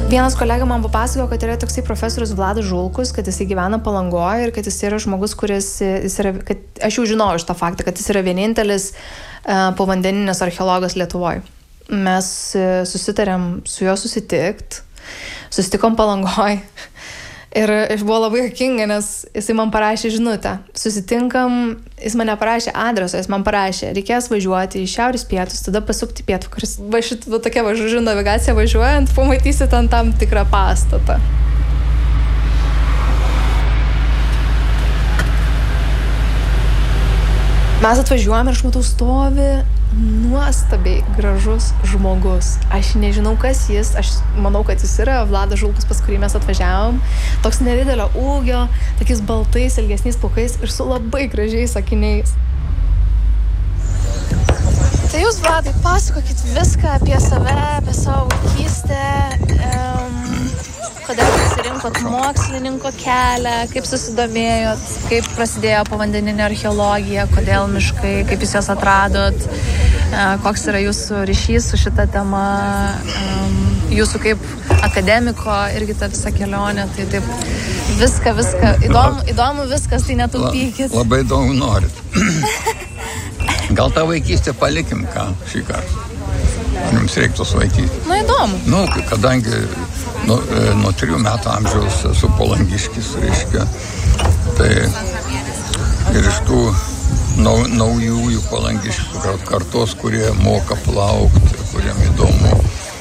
Vienas kolega man papasakojo, kad yra toksai profesorius Vladas Žulkus, kad jis gyvena Palangoje ir kad jis yra žmogus, kad aš jau žinojau šitą faktą, kad jis yra vienintelis povandeninis archeologas Lietuvoje. Mes susitarėm su juo susitikom Palangoje ir aš buvo labai juokinga, nes jisai man parašė žinutę. Susitinkam, jis mane parašė adresą, jis man parašė, reikės važiuoti į šiaurės pietus, tada pasukti pietvakaris. Tokia žodžiu navigacija važiuojant, pamatysit ant tam tikrą pastatą. Mes atvažiuojame ir aš matau stovi nuostabiai gražus žmogus. Aš nežinau, kas jis. Aš manau, kad jis yra Vladas Žulkus, pas kurį mes atvažiavom. Toks nedidelio ūgio, tokiais baltais, ilgesniais plaukais ir su labai gražiais akiniais. Tai jūs, Vladai, pasakokit viską apie save, apie savo vaikystę. Kodėl pasirinkot mokslininko kelią, kaip susidomėjot, kaip prasidėjo povandeninė archeologija, kodėl miškai, kaip jūs jas atradot, koks yra jūsų ryšys su šita tema, jūsų kaip akademiko irgi ta visa kelionė, tai taip viską, įdomu viskas, tai netaupykit. Labai įdomu norit. Gal tą vaikystę palikim šį kartą. Jums reiktų sulaikyti. Įdomu. Kadangi nuo 3 metų amžiaus esu palangiškis, reiškia, tai ir iš tų naujųjų palangiškių kartos, kurie moka plaukti, kuriem įdomu